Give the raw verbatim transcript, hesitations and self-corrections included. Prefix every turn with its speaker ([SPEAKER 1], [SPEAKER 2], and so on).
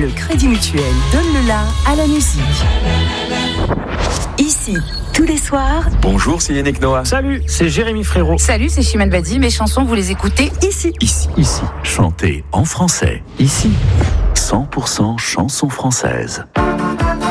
[SPEAKER 1] Le Crédit Mutuel donne le la à la musique. Ici, tous les soirs.
[SPEAKER 2] Bonjour, c'est Yannick Noah.
[SPEAKER 3] Salut, c'est Jérémy Frérot.
[SPEAKER 4] Salut, c'est Chimène Badi. Mes chansons, vous les écoutez
[SPEAKER 1] Ici.
[SPEAKER 5] Ici. Ici. Chantez en français. Ici. cent pour cent chansons françaises.